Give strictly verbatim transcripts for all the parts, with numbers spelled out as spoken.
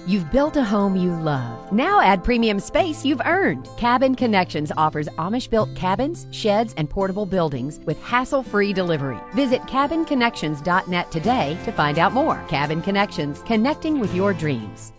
You've built a home you love. Now add premium space you've earned. Cabin Connections offers Amish-built cabins, sheds, and portable buildings with hassle-free delivery. Visit cabin connections dot net today to find out more. Cabin Connections, connecting with your dreams.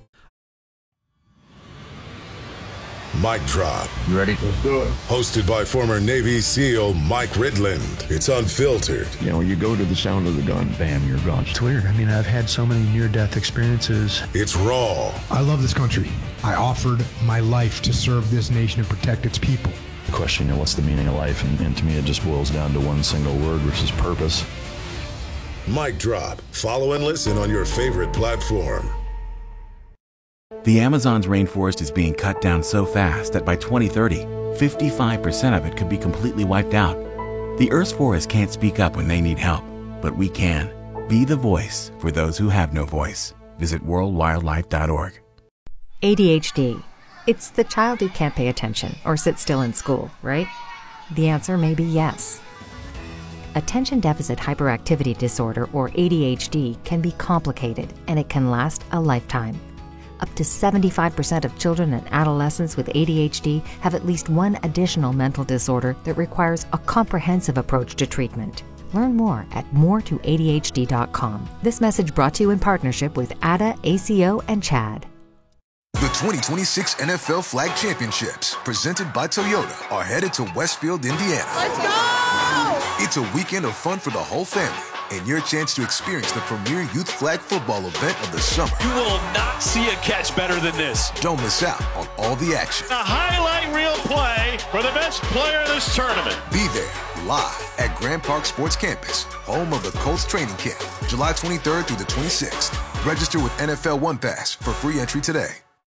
Mic Drop. You ready? Let's do it. Hosted by former Navy SEAL Mike Ridland. It's unfiltered. You know, you go to the sound of the gun, bam, you're gone. It's weird. I mean, I've had so many near-death experiences. It's raw. I love this country. I offered my life to serve this nation and protect its people. The question, you know, what's the meaning of life? And, and to me, it just boils down to one single word, which is purpose. Mic Drop. Follow and listen on your favorite platform. The Amazon's rainforest is being cut down so fast that by twenty thirty, fifty-five percent of it could be completely wiped out. The Earth's forests can't speak up when they need help, but we can. Be the voice for those who have no voice. Visit world wildlife dot org. A D H D. It's the child who can't pay attention or sit still in school, right? The answer may be yes. Attention Deficit Hyperactivity Disorder, or A D H D, can be complicated and it can last a lifetime. Up to seventy-five percent of children and adolescents with A D H D have at least one additional mental disorder that requires a comprehensive approach to treatment. Learn more at more to A D H D dot com. This message brought to you in partnership with A D A, A C O, and CHAD. The twenty twenty-six N F L Flag Championships, presented by Toyota, are headed to Westfield, Indiana. Let's go! It's a weekend of fun for the whole family, and your chance to experience the premier youth flag football event of the summer. You will not see a catch better than this. Don't miss out on all the action. A highlight reel play for the best player of this tournament. Be there, live at Grand Park Sports Campus, home of the Colts training camp, July twenty-third through the twenty-sixth. Register with N F L One Pass for free entry today.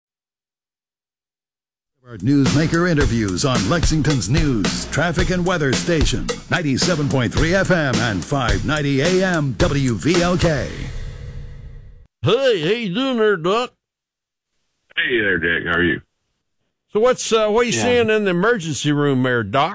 Our Newsmaker interviews on Lexington's news, traffic, and weather station, ninety-seven point three F M and five ninety A M W V L K. Hey, how you doing there, Doc? Hey there, Dick. How are you? So what's uh, what are you yeah. seeing in the emergency room there, Doc?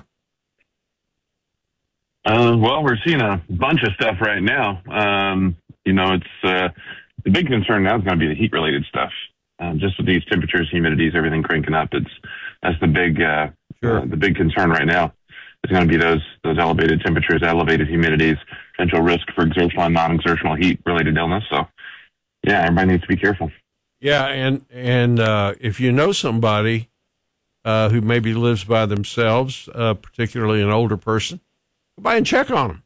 Uh, well, we're seeing a bunch of stuff right now. Um, you know, it's uh, the big concern now is going to be the heat-related stuff. Um, just with these temperatures, humidities, everything cranking up, it's that's the big uh, sure. uh, the big concern right now. It's going to be those those elevated temperatures, elevated humidities, potential risk for exertional and non-exertional heat-related illness. So, yeah, everybody needs to be careful. Yeah, and and uh, if you know somebody uh, who maybe lives by themselves, uh, particularly an older person, go by and check on them.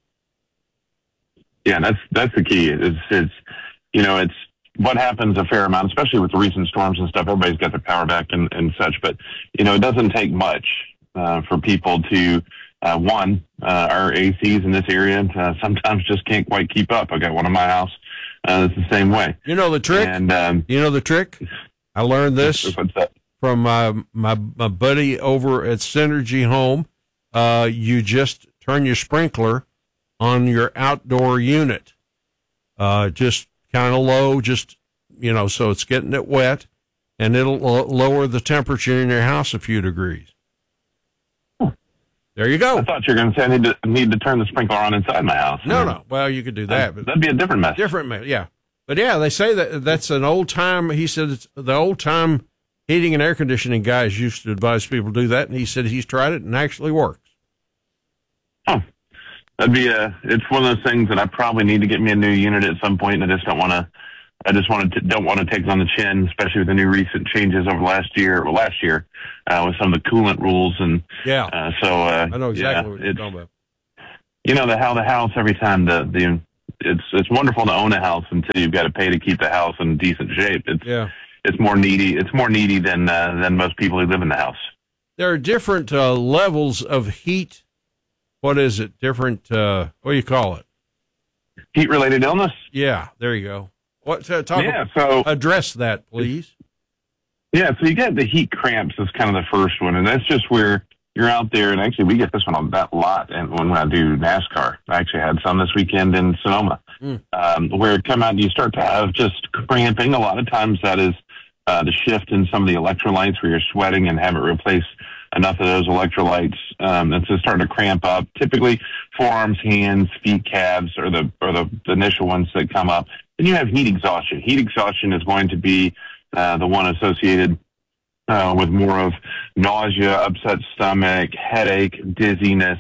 Yeah, that's that's the key. It's it's you know it's. What happens a fair amount, especially with the recent storms and stuff, everybody's got their power back and, and such, but, you know, it doesn't take much uh, for people to, uh, one, uh, our A Cs in this area uh, sometimes just can't quite keep up. I got one in my house uh, that's the same way. You know the trick? And um, You know the trick? I learned this what's that? from my, my, my buddy over at Synergy Home. Uh, you just turn your sprinkler on your outdoor unit. Uh, just kind of low, just, you know, so it's getting it wet, and it'll l- lower the temperature in your house a few degrees. Huh. There you go. I thought you were going to say I need to need to turn the sprinkler on inside my house. No, no. Well, you could do that. Uh, but that'd be a different message. Different, me- yeah. But, yeah, they say that that's an old-time, he said it's the old-time heating and air conditioning guys used to advise people to do that, and he said he's tried it and actually works. Oh. That'd be a, it's one of those things that I probably need to get me a new unit at some point, and I just don't want to, I just want to, don't want to take it on the chin, especially with the new recent changes over last year, or last year, uh, with some of the coolant rules. And, yeah, uh, so, uh, I know exactly yeah, what you're talking about. You know, the how the house every time the, the, it's, it's wonderful to own a house until you've got to pay to keep the house in decent shape. It's, yeah, it's more needy. It's more needy than, uh, than most people who live in the house. There are different, uh, levels of heat. What is it? Different, uh, what do you call it? Heat-related illness? Yeah, there you go. What? Uh, talk yeah, so address that, please. Yeah, so you get the heat cramps is kind of the first one, and that's just where you're out there, and actually we get this one on that lot and when I do NASCAR. I actually had some this weekend in Sonoma, mm. um, where it come out and you start to have just cramping. A lot of times that is uh, the shift in some of the electrolytes where you're sweating and haven't replaced enough of those electrolytes. Um, it's just starting to cramp up. Typically forearms, hands, feet, calves are the, are the, the initial ones that come up. Then you have heat exhaustion. Heat exhaustion is going to be uh, the one associated uh, with more of nausea, upset stomach, headache, dizziness.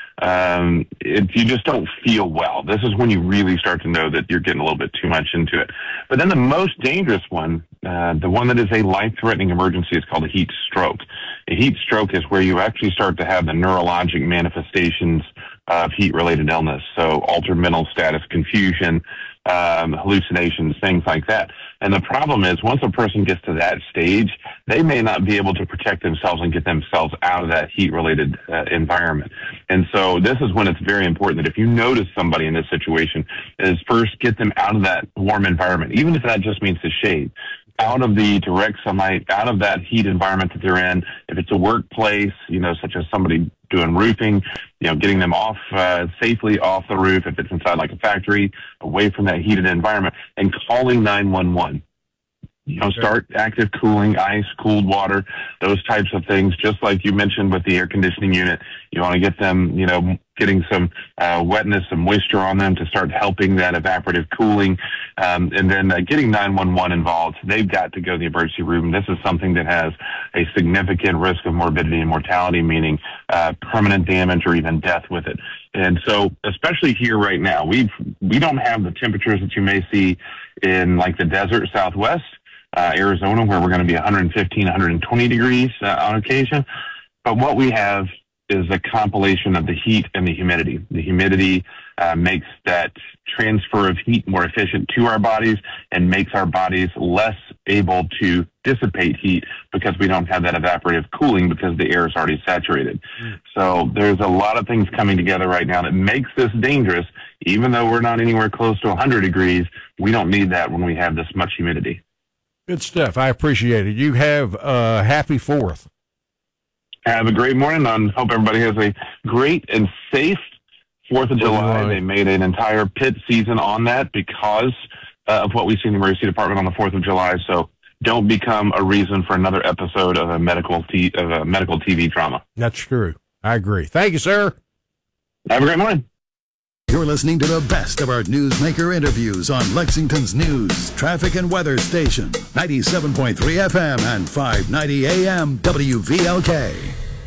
Um, if you just don't feel well, this is when you really start to know that you're getting a little bit too much into it. But then the most dangerous one, uh, the one that is a life-threatening emergency, is called a heat stroke. A heat stroke is where you actually start to have the neurologic manifestations of heat-related illness. So altered mental status, confusion, um, hallucinations, things like that. And the problem is, once a person gets to that stage, they may not be able to protect themselves and get themselves out of that heat-related uh, environment. And so this is when it's very important that if you notice somebody in this situation, is first get them out of that warm environment, even if that just means the shade, out of the direct sunlight, out of that heat environment that they're in. If it's a workplace, you know, such as somebody doing roofing, you know, getting them off uh, safely off the roof. If it's inside like a factory, away from that heated environment, and calling nine one one. You know, start active cooling, ice, cooled water, those types of things. Just like you mentioned with the air conditioning unit, you want to get them, you know, getting some uh, wetness, some moisture on them to start helping that evaporative cooling, um, and then uh, getting nine one one involved. They've got to go to the emergency room. This is something that has a significant risk of morbidity and mortality, meaning uh, permanent damage or even death with it. And so, especially here right now, we we don't have the temperatures that you may see in like the desert Southwest. Uh, Arizona, where we're going to be one hundred fifteen, one hundred twenty degrees uh, on occasion. But what we have is a compilation of the heat and the humidity. The humidity uh, makes that transfer of heat more efficient to our bodies and makes our bodies less able to dissipate heat because we don't have that evaporative cooling because the air is already saturated. Mm. So there's a lot of things coming together right now that makes this dangerous. Even though we're not anywhere close to one hundred degrees, we don't need that when we have this much humidity. Good stuff. I appreciate it. You have a happy fourth. Have a great morning. I hope everybody has a great and safe fourth of July. They made an entire pit season on that because uh, of what we see in the emergency department on the fourth of July. So don't become a reason for another episode of a medical t- of a medical T V drama. That's true. I agree. Thank you, sir. Have a great morning. You're listening to the best of our newsmaker interviews on Lexington's news, traffic, and weather station, ninety-seven point three F M and five ninety A M W V L K.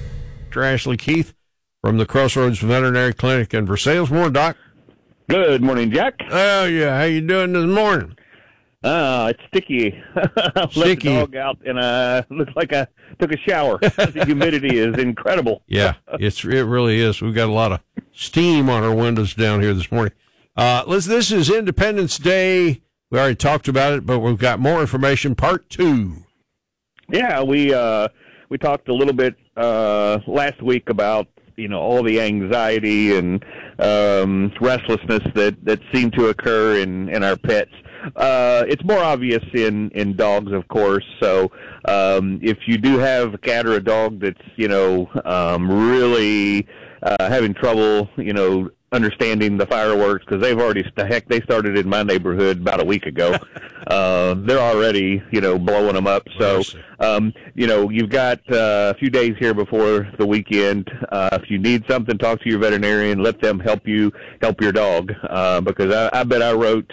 Ashley Keith from the Crossroads Veterinary Clinic in Versailles. Morning, Doc. Good morning, Jack. Oh, yeah. How you doing this morning? Uh, it's sticky. I Sticky. let the dog out, and uh, looks like I took a shower. The humidity is incredible. Yeah, it's it really is. We've got a lot of steam on our windows down here this morning. Uh, let's. This is Independence Day. We already talked about it, but we've got more information. Part two. Yeah, we uh, we talked a little bit uh, last week about you know all the anxiety and um, restlessness that that seem to occur in in our pets. Uh, it's more obvious in, in dogs, of course. So um, if you do have a cat or a dog that's, you know, um, really uh, having trouble, you know, understanding the fireworks, because they've already, the heck, they started in my neighborhood about a week ago. uh, they're already, you know, blowing them up. So, um, you know, you've got uh, a few days here before the weekend. Uh, if you need something, talk to your veterinarian. Let them help you help your dog, uh, because I, I bet I wrote,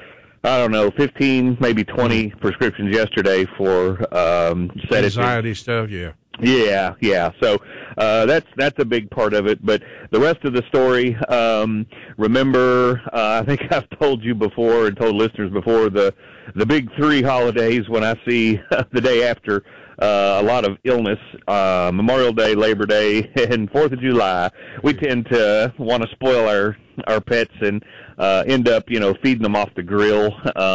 I don't know, fifteen, maybe twenty prescriptions yesterday for um, sedatives. Anxiety stuff, yeah. Yeah, yeah. So uh, that's that's a big part of it. But the rest of the story, um, remember, uh, I think I've told you before and told listeners before, the the big three holidays when I see the day after uh, a lot of illness, uh, Memorial Day, Labor Day, and fourth of July, we tend to want to spoil our, our pets and uh, end up, you know, feeding them off the grill. Uh,